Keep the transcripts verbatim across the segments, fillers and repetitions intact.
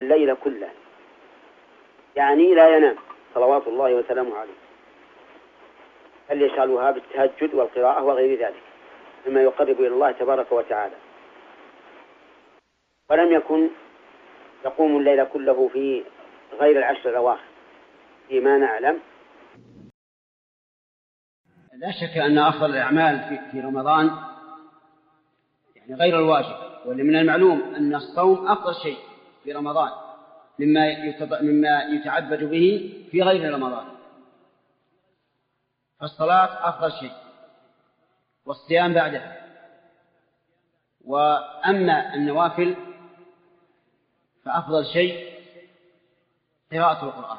الليل كله، يعني لا ينام صلوات الله وسلامه عليه، فليشغلوها بالتهجد والقراءة وغير ذلك مما يقرب إلى الله تبارك وتعالى. ولم يكن يقوم الليل كله في غير العشر الأواخر فيما نعلم. لا شك أن أفضل الأعمال في رمضان يعني غير الواجب، ومن المعلوم أن الصوم أفضل شيء في رمضان مما يتعبد به في غير رمضان. فالصلاة أفضل شيء والصيام بعدها. وأما النوافل فأفضل شيء قراءة القرآن،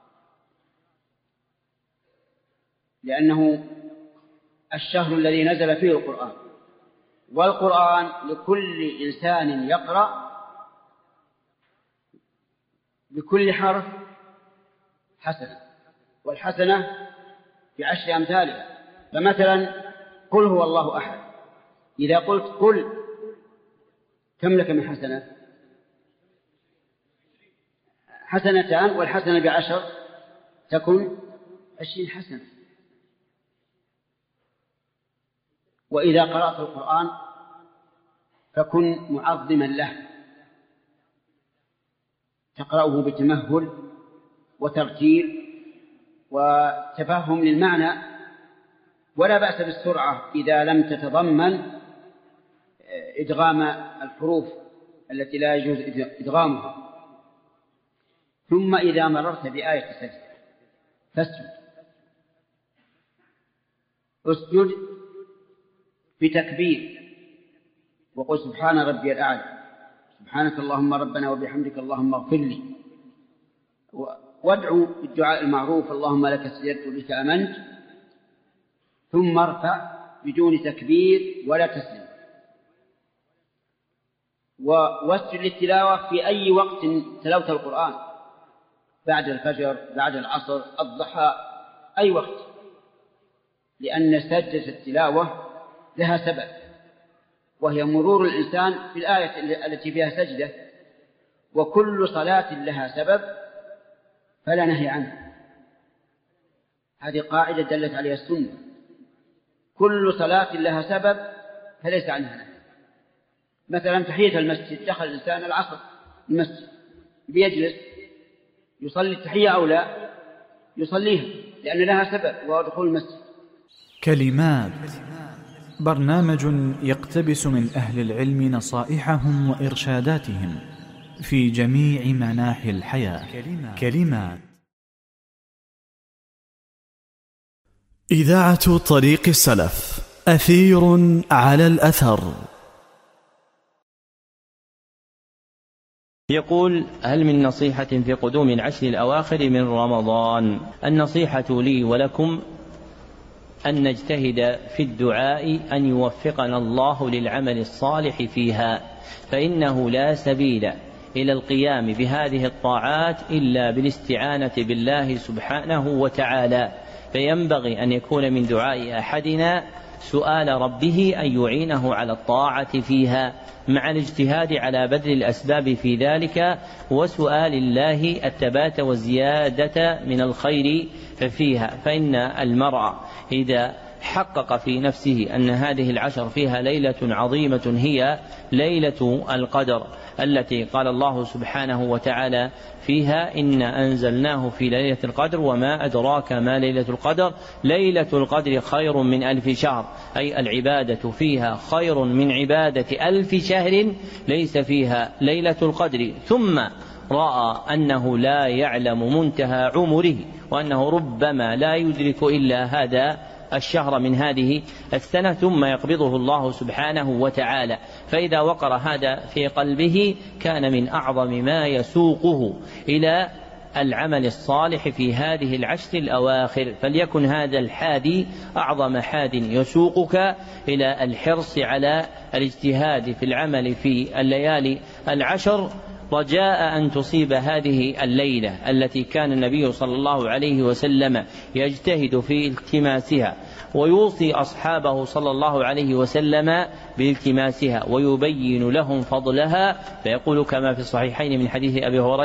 لأنه الشهر الذي نزل فيه القرآن، والقرآن لكل إنسان يقرأ بكل حرف حسنة، والحسنة بعشر أمثالها. فمثلا قل هو الله أحد، إذا قلت قل كم لك من حسنة؟ حسنتان، والحسنة بعشر تكون عشرين حسنة. وإذا قرأت القرآن فكن معظما له، تقرأه بتمهل وترتيل وتفهم للمعنى، ولا بأس بالسرعة إذا لم تتضمن إدغام الحروف التي لا يجوز إدغامها. ثم إذا مررت بآية سجدة فاسجد، اسجد بتكبير وقل سبحان ربي الأعلى، سبحانك اللهم ربنا وبحمدك اللهم اغفر لي، وادعو بالدعاء المعروف اللهم لك سجدت وبك آمنت، ثم ارفع بدون تكبير ولا تسلم. واسجد للتلاوة في أي وقت تلوت القرآن، بعد الفجر، بعد العصر، الضحى، أي وقت، لأن سجدة التلاوة لها سبب، وهي مرور الإنسان في الآية التي فيها سجدة، وكل صلاة لها سبب فلا نهي عنها. هذه قاعدة دلت عليها السنة، كل صلاة لها سبب فليس عنها نهي. مثلا تحية المسجد، دخل الإنسان العصر المسجد بيجلس يصلي التحية أو لا يصليها، لأن لها سبب وهو دخول المسجد. كلمات، برنامج يقتبس من أهل العلم نصائحهم وإرشاداتهم في جميع مناحي الحياة. كلمات. إذاعة طريق السلف، أثير على الأثر. يقول: هل من نصيحة في قدوم العشر الأواخر من رمضان؟ النصيحة لي ولكم أن نجتهد في الدعاء أن يوفقنا الله للعمل الصالح فيها، فإنه لا سبيل إلى القيام بهذه الطاعات إلا بالاستعانة بالله سبحانه وتعالى، فينبغي أن يكون من دعاء أحدنا سؤال ربه أن يعينه على الطاعة فيها، مع الاجتهاد على بذل الأسباب في ذلك، وسؤال الله الثبات والزيادة من الخير فيها. فإن المرء إذا حقق في نفسه أن هذه العشر فيها ليلة عظيمة هي ليلة القدر، التي قال الله سبحانه وتعالى فيها: إن أنزلناه في ليلة القدر وما أدراك ما ليلة القدر، ليلة القدر خير من ألف شهر، أي العبادة فيها خير من عبادة ألف شهر ليس فيها ليلة القدر. ثم رأى أنه لا يعلم منتهى عمره، وأنه ربما لا يدرك إلا هذا الشهر من هذه السنة، ثم يقبضه الله سبحانه وتعالى. فإذا وقر هذا في قلبه كان من أعظم ما يسوقه إلى العمل الصالح في هذه العشر الأواخر. فليكن هذا الحادي أعظم حاد يسوقك إلى الحرص على الاجتهاد في العمل في الليالي العشر، رجاء أن تصيب هذه الليلة التي كان النبي صلى الله عليه وسلم يجتهد في التماسها، ويوصي أصحابه صلى الله عليه وسلم بالتماسها، ويبين لهم فضلها، فيقول كما في الصحيحين من حديث أبي هريرة: